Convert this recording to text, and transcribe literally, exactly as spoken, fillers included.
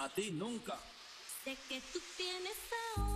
a ti nunca. Sé que tú tienes ahora